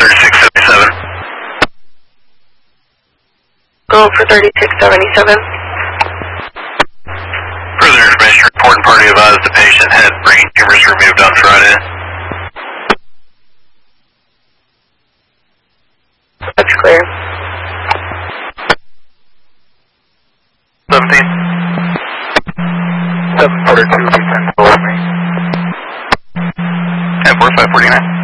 3677. Go for 3677. Further information, report and party advised the patient had brain tumors removed on Friday. That's clear. 17. 742, be 10 for me. And 4549.